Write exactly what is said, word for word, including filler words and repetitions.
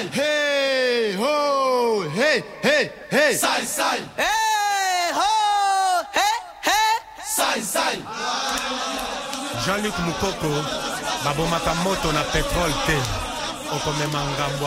sai. Hey, ho, hey, hey, hey. Sai, sai. Hey, ho, hey, hey. Sai, sai. Jean-Luc Moukoko, babomaka moto na pétrole te. Okomema ngambo.